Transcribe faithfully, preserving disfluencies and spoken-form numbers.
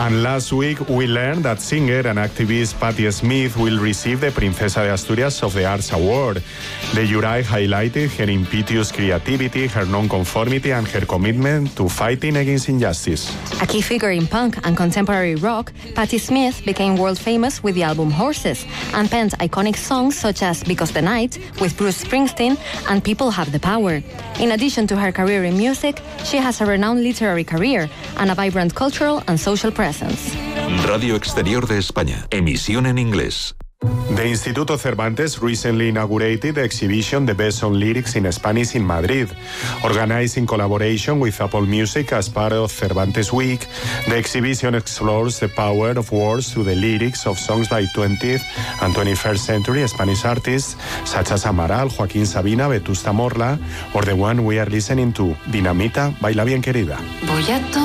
And last week, we learned that singer and activist Patti Smith will receive the Princesa de Asturias of the Arts Award. The jury highlighted her impetuous creativity, her non-conformity, and her commitment to fighting against injustice. A key figure in punk and contemporary rock, Patti Smith became world famous with the album Horses and penned iconic songs such as Because the Night with Bruce Springsteen and People Have the Power. In addition to her career in music, she has a renowned literary career and a vibrant cultural and social presence. Radio Exterior de España. Emisión en inglés. The Instituto Cervantes recently inaugurated the exhibition The Best on Lyrics in Spanish in Madrid. Organized in collaboration with Apple Music as part of Cervantes Week, the exhibition explores the power of words through the lyrics of songs by twentieth and twenty-first century Spanish artists such as Amaral, Joaquín Sabina, Vetusta Morla, or the one we are listening to, Dinamita, Baila Bien Querida. Voy a